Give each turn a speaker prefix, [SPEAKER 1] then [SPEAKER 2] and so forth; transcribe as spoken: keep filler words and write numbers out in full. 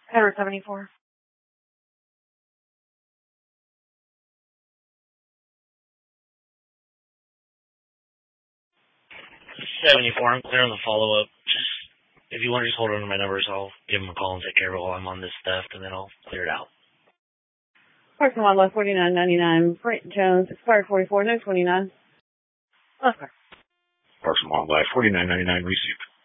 [SPEAKER 1] Tower seventy-four.
[SPEAKER 2] seventy-four, I'm clear on the follow-up. Just, if you want to just hold on to my numbers, I'll give them a call and take care of it while I'm on this theft, and then I'll clear it out.
[SPEAKER 1] Parking lot left forty-nine ninety-nine. Brent Jones, expired forty-four, no twenty-nine. Okay.
[SPEAKER 3] Parks and Wildlife, forty-nine ninety-nine received.